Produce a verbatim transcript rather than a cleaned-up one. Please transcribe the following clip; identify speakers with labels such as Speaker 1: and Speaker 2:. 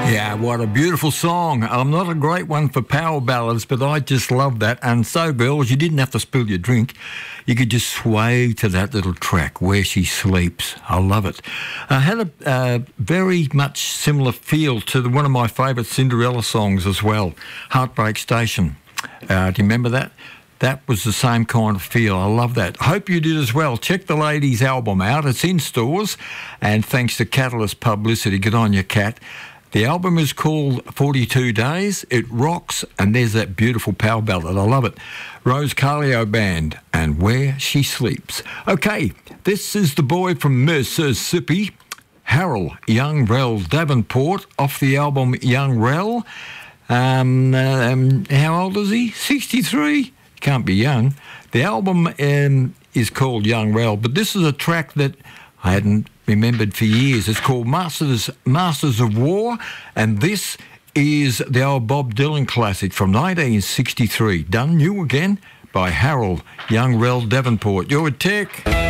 Speaker 1: Yeah, what a beautiful song. I'm not a great one for power ballads, but I just love that. And so, girls, you didn't have to spill your drink. You could just sway to that little track, Where She Sleeps. I love it. I had a uh, very much similar feel to the, one of my favourite Cinderella songs as well, Heartbreak Station. Uh, do you remember that? That was the same kind of feel. I love that. Hope you did as well. Check the ladies' album out. It's in stores. And thanks to Catalyst Publicity, good on you, Cat. The album is called forty-two days. It rocks, and there's that beautiful power ballad. I love it. Rose Carlio Band and Where She Sleeps. Okay, this is the boy from Mississippi, Harold Young Rel Davenport, off the album Young Rel. Um, um, how old is he? sixty-three? Can't be young. The album um, is called Young Rel, but this is a track that I hadn't remembered for years. It's called Masters Masters of War, and this is the old Bob Dylan classic from nineteen sixty-three, done new again by Harold Young Rel Davenport. You're a Tech.